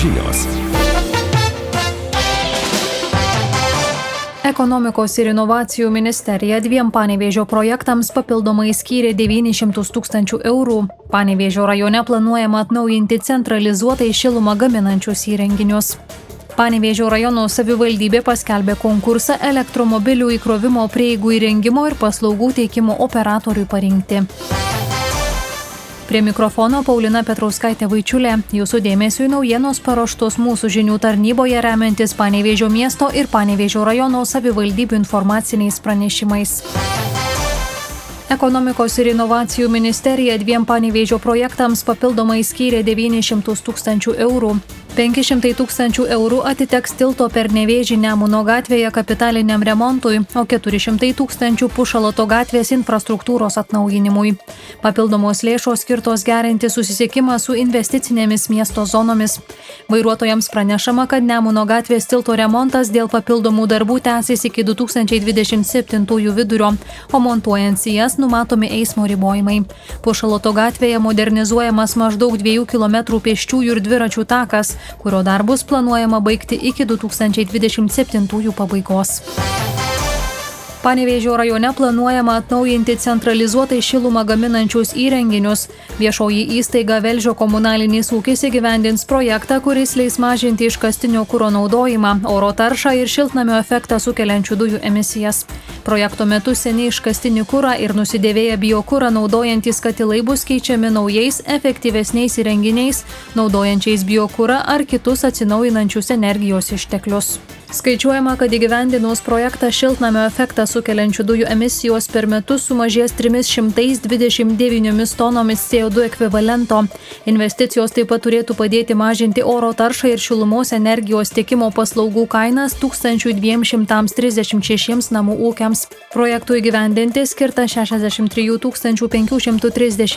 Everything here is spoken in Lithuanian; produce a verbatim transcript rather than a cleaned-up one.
žinios. Ekonomikos ir inovacijų ministerija dviem Panevėžio projektams papildomai skyrė devynis šimtus tūkstančių eurų. Panevėžio rajone planuojama atnaujinti centralizuotai šilumą gaminančius įrenginius. Panevėžio rajono savivaldybė paskelbė konkursą elektromobilių įkrovimo prieigų įrengimo ir paslaugų teikimo operatoriui parinkti. Prie mikrofono Paulina Petrauskaitė Vaičiulė. Jūsų dėmesiui naujienos paruoštos mūsų žinių tarnyboje remiantis Panevėžio miesto ir Panevėžio rajono savivaldybių informaciniais pranešimais. Ekonomikos ir inovacijų ministerija dviem Panevėžio projektams papildomai skyrė devynis šimtus tūkstančių eurų. penki šimtai tūkstančių eurų atiteks tilto per Nevėžį Nemuno gatvėje kapitaliniam remontui, o keturi šimtai tūkstančių Pušaloto gatvės infrastruktūros atnaujinimui. Papildomos lėšos skirtos gerinti susisiekimą su investicinėmis miesto zonomis. Vairuotojams pranešama, kad Nemuno gatvės tilto remontas dėl papildomų darbų tęsis iki du tūkstančiai dvidešimt septintųjų vidurio, o montuojant sijas numatomi eismo ribojimai. Pušaloto gatvėje modernizuojamas maždaug dviejų kilometrų pėsčiųjų ir dviračių takas, kurio darbus planuojama baigti iki du tūkstančiai dvidešimt septintųjų pabaigos. Panevėžio rajone planuojama atnaujinti centralizuotai šilumą gaminančius įrenginius. Viešoji įstaiga Velžio komunalinis ūkis įgyvendins projektą, kuris leis mažinti iškastinio kuro naudojimą, oro taršą ir šiltnamio efektą sukeliančių dujų emisijas. Projekto metu seniai iškastinį kurą ir nusidėvėję biokurą naudojantys katilai bus keičiami naujais, efektyvesniais įrenginiais, naudojančiais biokurą ar kitus atsinaujinančius energijos išteklius. Skaičiuojama, kad įgyvendinus projektą šiltnamio efektą sukeliančių dujų emisijos per metus sumažės trimis šimtais dvidešimt devyniomis tonomis C O du ekvivalento. Investicijos taip pat turėtų padėti mažinti oro taršą ir šilumos energijos tiekimo paslaugų kainas tūkstantis dviem šimtams trisdešimt šešiems namų ūkiams. Projektui įgyvendinti skirta šešiasdešimt trijų tūkstančių penkių šimtų trisdešimt